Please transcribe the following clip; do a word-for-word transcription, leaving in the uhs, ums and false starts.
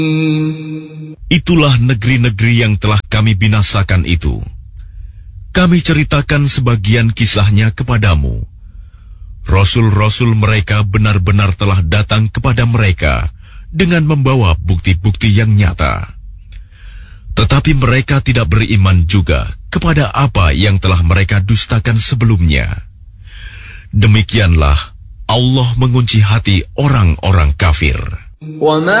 Itulah negeri-negeri yang telah kami binasakan itu. Kami ceritakan sebagian kisahnya kepadamu. Rasul-rasul mereka benar-benar telah datang kepada mereka dengan membawa bukti-bukti yang nyata. Tetapi mereka tidak beriman juga kepada apa yang telah mereka dustakan sebelumnya. Demikianlah Allah mengunci hati orang-orang kafir. وَمَا